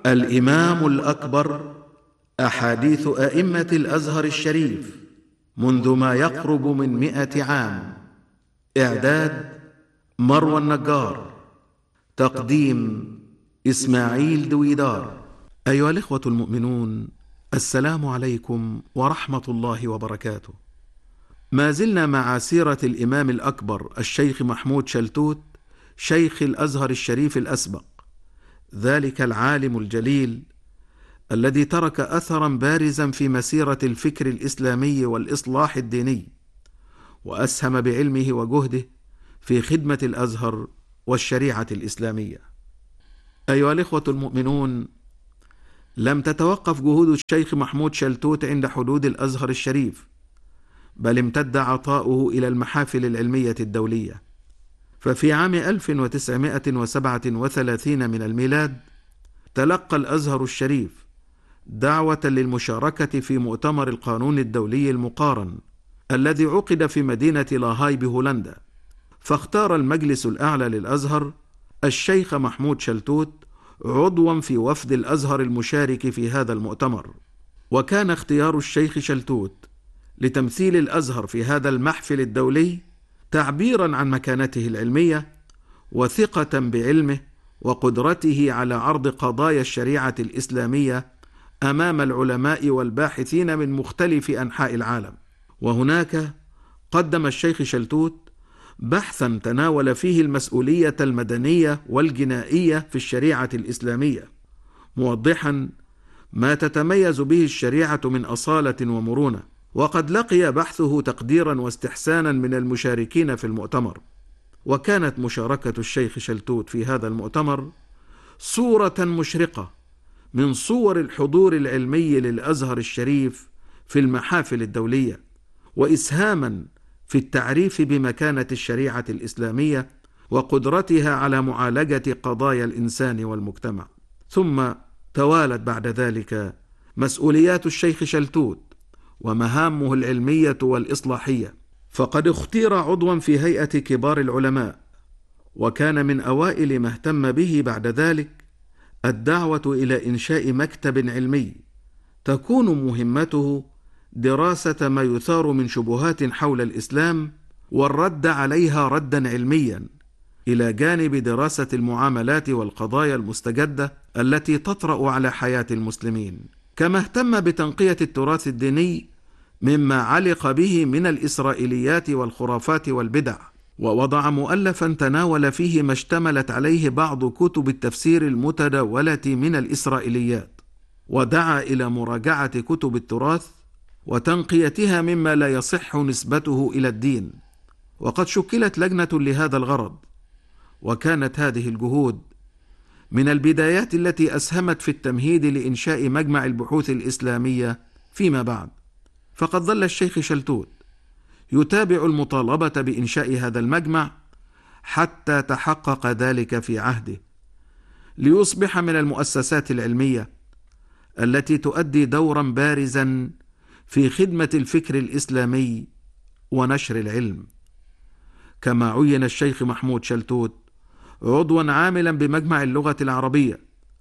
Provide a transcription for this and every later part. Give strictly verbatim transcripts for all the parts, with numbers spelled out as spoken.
الإمام الأكبر، أحاديث أئمة الأزهر الشريف منذ ما يقرب من مئة عام. إعداد مروى النجار، تقديم إسماعيل دويدار. أيها الإخوة المؤمنون، السلام عليكم ورحمة الله وبركاته. ما زلنا مع سيرة الإمام الأكبر الشيخ محمود شلتوت، شيخ الأزهر الشريف الأسبق، ذلك العالم الجليل الذي ترك أثرا بارزا في مسيرة الفكر الإسلامي والإصلاح الديني، وأسهم بعلمه وجهده في خدمة الأزهر والشريعة الإسلامية. أيها الإخوة المؤمنون، لم تتوقف جهود الشيخ محمود شلتوت عند حدود الأزهر الشريف، بل امتد عطاؤه إلى المحافل العلمية الدولية. ففي عام ألف وتسعمائة وسبعة وثلاثين من الميلاد تلقى الأزهر الشريف دعوة للمشاركة في مؤتمر القانون الدولي المقارن الذي عقد في مدينة لاهاي بهولندا، فاختار المجلس الأعلى للأزهر الشيخ محمود شلتوت عضوا في وفد الأزهر المشارك في هذا المؤتمر. وكان اختيار الشيخ شلتوت لتمثيل الأزهر في هذا المحفل الدولي تعبيرا عن مكانته العلمية وثقة بعلمه وقدرته على عرض قضايا الشريعة الإسلامية أمام العلماء والباحثين من مختلف أنحاء العالم. وهناك قدم الشيخ شلتوت بحثا تناول فيه المسؤولية المدنية والجنائية في الشريعة الإسلامية، موضحا ما تتميز به الشريعة من أصالة ومرونة. وقد لقي بحثه تقديرا واستحسانا من المشاركين في المؤتمر. وكانت مشاركة الشيخ شلتوت في هذا المؤتمر صورة مشرقة من صور الحضور العلمي للأزهر الشريف في المحافل الدولية، وإسهاما في التعريف بمكانة الشريعة الإسلامية وقدرتها على معالجة قضايا الإنسان والمجتمع. ثم توالت بعد ذلك مسؤوليات الشيخ شلتوت ومهامه العلمية والإصلاحية، فقد اختير عضوا في هيئة كبار العلماء، وكان من أوائل ما اهتم به بعد ذلك الدعوة إلى إنشاء مكتب علمي تكون مهمته دراسة ما يثار من شبهات حول الإسلام والرد عليها ردا علميا، إلى جانب دراسة المعاملات والقضايا المستجدة التي تطرأ على حياة المسلمين. كما اهتم بتنقية التراث الديني مما علق به من الإسرائيليات والخرافات والبدع، ووضع مؤلفا تناول فيه ما اشتملت عليه بعض كتب التفسير المتداولة من الإسرائيليات، ودعا إلى مراجعة كتب التراث وتنقيتها مما لا يصح نسبته إلى الدين. وقد شكلت لجنة لهذا الغرض، وكانت هذه الجهود من البدايات التي أسهمت في التمهيد لإنشاء مجمع البحوث الإسلامية فيما بعد. فقد ظل الشيخ شلتوت يتابع المطالبة بإنشاء هذا المجمع حتى تحقق ذلك في عهده، ليصبح من المؤسسات العلمية التي تؤدي دورا بارزا في خدمة الفكر الإسلامي ونشر العلم. كما عين الشيخ محمود شلتوت عضوا عاملا بمجمع اللغة العربية،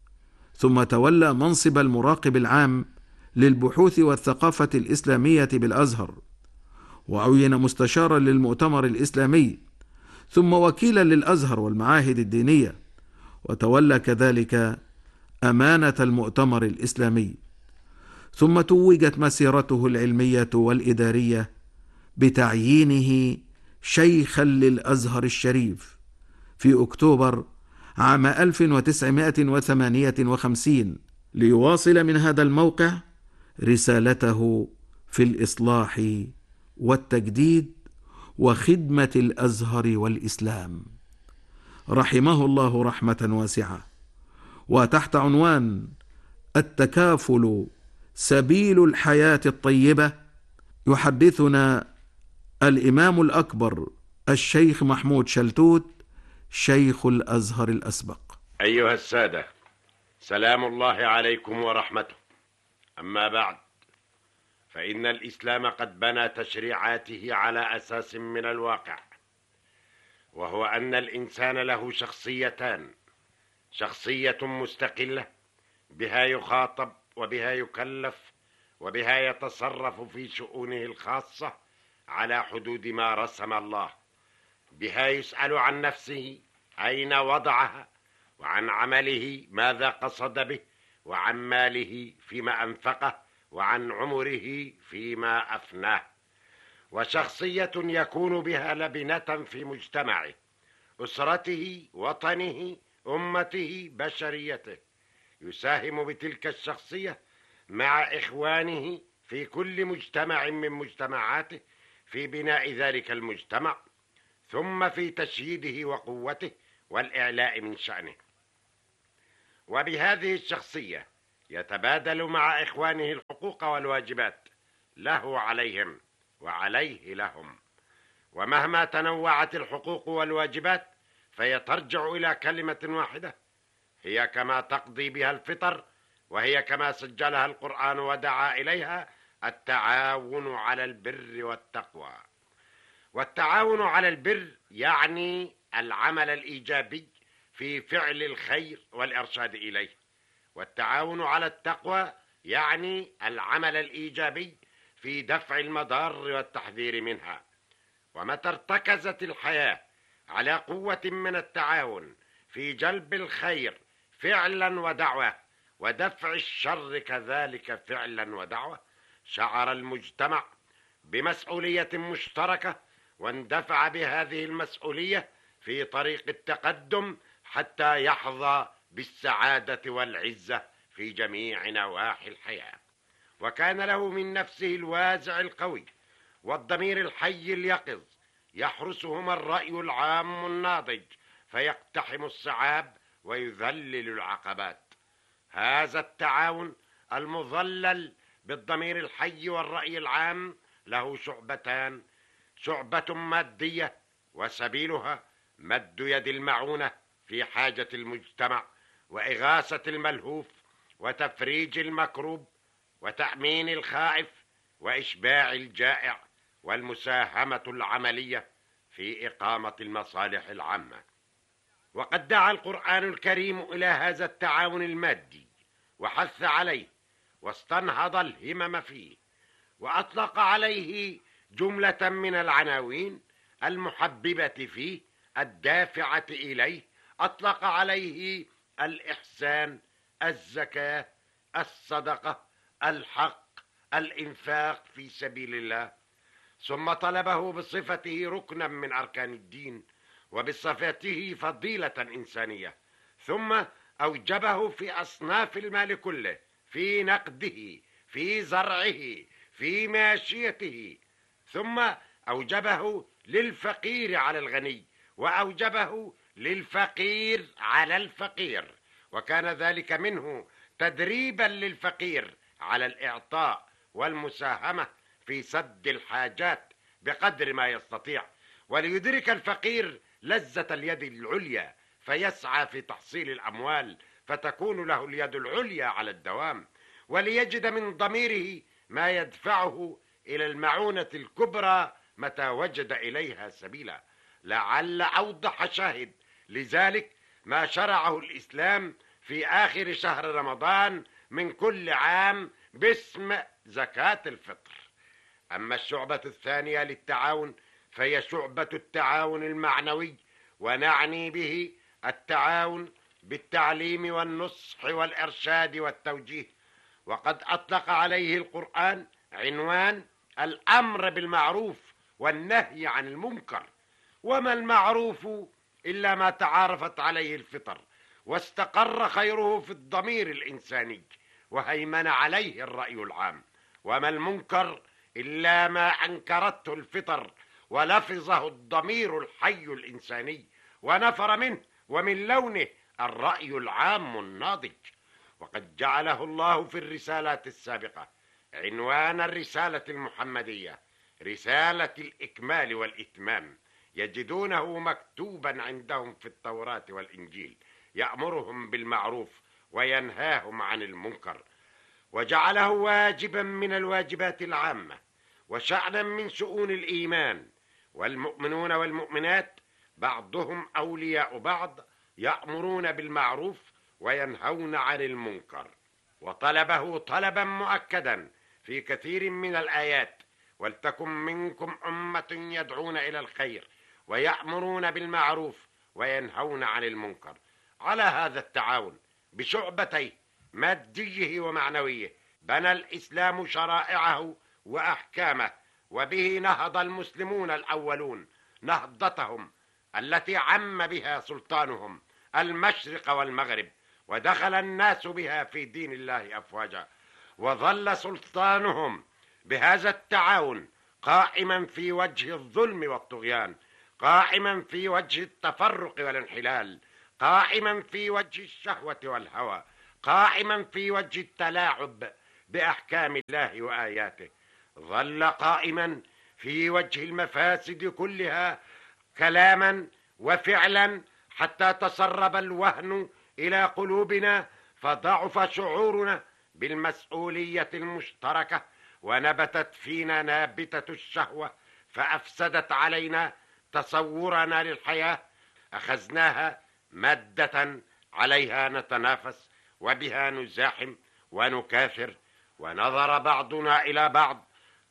ثم تولى منصب المراقب العام للبحوث والثقافة الإسلامية بالأزهر، وعين مستشارا للمؤتمر الإسلامي، ثم وكيلا للأزهر والمعاهد الدينية، وتولى كذلك أمانة المؤتمر الإسلامي. ثم توجت مسيرته العلمية والإدارية بتعيينه شيخا للأزهر الشريف في أكتوبر عام ألف وتسعمائة وثمانية وخمسين، ليواصل من هذا الموقع رسالته في الإصلاح والتجديد وخدمة الأزهر والإسلام، رحمه الله رحمة واسعة. وتحت عنوان التكافل سبيل الحياة الطيبة يحدثنا الإمام الأكبر الشيخ محمود شلتوت، شيخ الأزهر الأسبق. أيها السادة، سلام الله عليكم ورحمته. أما بعد، فإن الإسلام قد بنى تشريعاته على أساس من الواقع، وهو أن الإنسان له شخصيتان: شخصية مستقلة بها يخاطب وبها يكلف وبها يتصرف في شؤونه الخاصة على حدود ما رسم الله. بها يسأل عن نفسه أين وضعها، وعن عمله ماذا قصد به، وعن ماله فيما أنفقه، وعن عمره فيما أفناه. وشخصية يكون بها لبنة في مجتمعه، أسرته، وطنه، أمته، بشريته. يساهم بتلك الشخصية مع إخوانه في كل مجتمع من مجتمعاته في بناء ذلك المجتمع، ثم في تشييده وقوته والإعلاء من شأنه. وبهذه الشخصية يتبادل مع إخوانه الحقوق والواجبات، له عليهم وعليه لهم. ومهما تنوعت الحقوق والواجبات فهي ترجع إلى كلمة واحدة، هي كما تقضي بها الفطر، وهي كما سجلها القرآن ودعا إليها: التعاون على البر والتقوى. والتعاون على البر يعني العمل الإيجابي في فعل الخير والإرشاد إليه، والتعاون على التقوى يعني العمل الإيجابي في دفع المضار والتحذير منها. ومتى ارتكزت الحياة على قوة من التعاون في جلب الخير فعلا ودعوة، ودفع الشر كذلك فعلا ودعوة، شعر المجتمع بمسؤولية مشتركة، واندفع بهذه المسؤولية في طريق التقدم حتى يحظى بالسعادة والعزة في جميع نواحي الحياة. وكان له من نفسه الوازع القوي والضمير الحي اليقظ يحرسهما الرأي العام الناضج، فيقتحم الصعاب ويذلل العقبات. هذا التعاون المظلل بالضمير الحي والرأي العام له شعبتان: شعبة مادية، وسبيلها مد يد المعونة في حاجة المجتمع، وإغاثة الملهوف، وتفريج المكروب، وتأمين الخائف، وإشباع الجائع، والمساهمة العملية في إقامة المصالح العامة. وقد دعا القرآن الكريم إلى هذا التعاون المادي وحث عليه، واستنهض الهمم فيه، وأطلق عليه جملة من العناوين المحببة فيه الدافعة إليه. أطلق عليه الإحسان، الزكاة، الصدقة، الحق، الإنفاق في سبيل الله، ثم طلبه بصفته ركنا من أركان الدين، وبصفته فضيلة إنسانية، ثم أوجبه في أصناف المال كله، في نقده، في زرعه، في ماشيته، ثم أوجبه للفقير على الغني، وأوجبه للفقير على الفقير، وكان ذلك منه تدريبا للفقير على الإعطاء والمساهمة في سد الحاجات بقدر ما يستطيع، وليدرك الفقير لذة اليد العليا فيسعى في تحصيل الأموال فتكون له اليد العليا على الدوام، وليجد من ضميره ما يدفعه إلى المعونة الكبرى متى وجد إليها سبيلا. لعل أوضح شاهد لذلك ما شرعه الإسلام في آخر شهر رمضان من كل عام باسم زكاة الفطر. أما الشعبة الثانية للتعاون فهي شعبة التعاون المعنوي، ونعني به التعاون بالتعليم والنصح والإرشاد والتوجيه. وقد أطلق عليه القرآن عنوان الأمر بالمعروف والنهي عن المنكر. وما المعروف إلا ما تعارفت عليه الفطر واستقر خيره في الضمير الإنساني وهيمن عليه الرأي العام. وما المنكر إلا ما أنكرته الفطر ولفظه الضمير الحي الإنساني ونفر منه ومن لونه الرأي العام الناضج. وقد جعله الله في الرسالات السابقة عنوان الرسالة المحمدية رسالة الإكمال والإتمام، يجدونه مكتوبا عندهم في التوراة والإنجيل، يأمرهم بالمعروف وينهاهم عن المنكر، وجعله واجبا من الواجبات العامة وشأنا من شؤون الإيمان. والمؤمنون والمؤمنات بعضهم أولياء بعض، يأمرون بالمعروف وينهون عن المنكر. وطلبه طلبا مؤكدا في كثير من الآيات: ولتكن منكم أمة يدعون إلى الخير ويأمرون بالمعروف وينهون عن المنكر. على هذا التعاون بشعبتيه ماديه ومعنويه بنى الإسلام شرائعه وأحكامه، وبه نهض المسلمون الأولون نهضتهم التي عم بها سلطانهم المشرق والمغرب، ودخل الناس بها في دين الله أفواجا. وظل سلطانهم بهذا التعاون قائما في وجه الظلم والطغيان، قائما في وجه التفرق والانحلال، قائما في وجه الشهوة والهوى، قائما في وجه التلاعب بأحكام الله وآياته. ظل قائما في وجه المفاسد كلها كلاما وفعلا، حتى تسرب الوهن إلى قلوبنا فضعف شعورنا بالمسؤولية المشتركة، ونبتت فينا نابتة الشهوة فأفسدت علينا تصورنا للحياة. أخذناها مادة عليها نتنافس وبها نزاحم ونكافر، ونظر بعضنا إلى بعض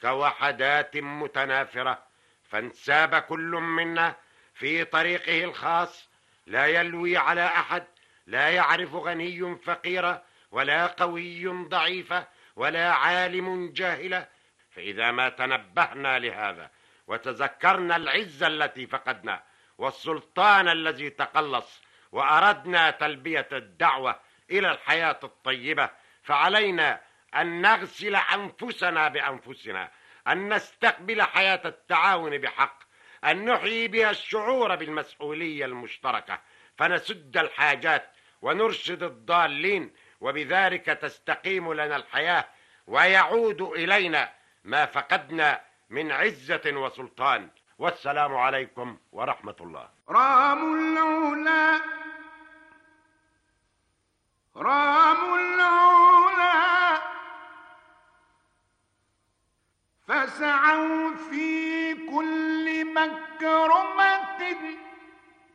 كوحدات متنافرة، فانساب كل منا في طريقه الخاص، لا يلوي على أحد، لا يعرف غني فقيرا ولا قوي ضعيفا ولا عالم جاهلا. فإذا ما تنبهنا لهذا وتذكرنا العزة التي فقدنا والسلطان الذي تقلص، وأردنا تلبية الدعوة إلى الحياة الطيبة، فعلينا أن نغسل أنفسنا بأنفسنا، أن نستقبل حياة التعاون بحق، أن نحيي بها الشعور بالمسؤولية المشتركة، فنسد الحاجات ونرشد الضالين، وبذلك تستقيم لنا الحياة ويعود إلينا ما فقدنا من عزة وسلطان. والسلام عليكم ورحمة الله. رام العلا رام العلا فسعوا في كل مكرمة